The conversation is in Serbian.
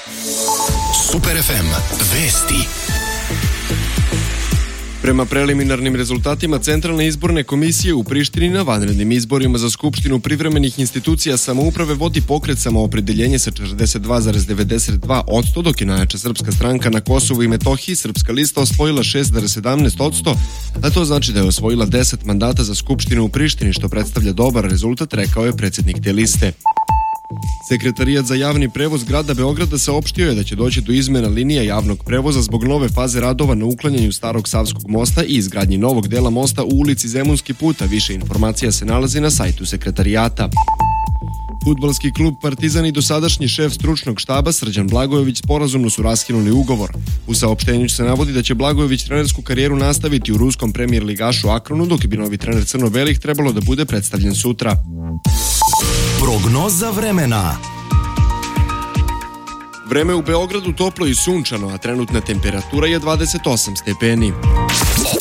Super FM vesti. Prema preliminarnim rezultatima Centralne izborne komisije u Prištini na vanrednim izborima za Skupštinu privremenih institucija samouprave vodi pokret Samoopredeljenje sa 42,92%, dok je najjača srpska stranka na Kosovu i Metohiji, Srpska lista, osvojila 6,17%, a to znači da je osvojila 10 mandata za Skupštinu u Prištini, što predstavlja dobar rezultat, rekao je predsjednik te liste. Sekretarijat za javni prevoz grada Beograda saopštio je da će doći do izmena linija javnog prevoza zbog nove faze radova na uklanjanju starog Savskog mosta i izgradnji novog dela mosta u ulici Zemunski put, a više informacija se nalazi na sajtu sekretarijata. Fudbalski klub Partizan i dosadašnji šef stručnog štaba Srđan Blagojević sporazumno su raskinuli ugovor. U saopštenju se navodi da će Blagojević trenersku karijeru nastaviti u ruskom premijer ligašu Akronu, dok bi novi trener crno-belih trebalo da bude predstavljen sutra. Prognoza vremena. Vreme u Beogradu toplo i sunčano, a trenutna temperatura je 28 stepeni.